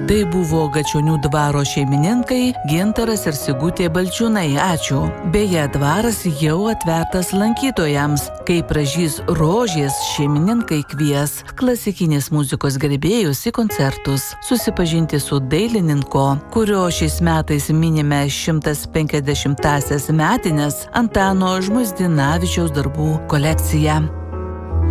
Tai buvo Gačionių dvaro šeimininkai Gintaras ir Sigutė Balčiūnai. Ačiū. Beje, dvaras jau atvertas lankytojams. Kai pražys rožės, šeimininkai kvies klasikinės muzikos gerbėjus į koncertus, susipažinti su dailininko, kurio šiais metais minime 150-asias metines, Antano Žmuizdinavičiaus darbų kolekciją.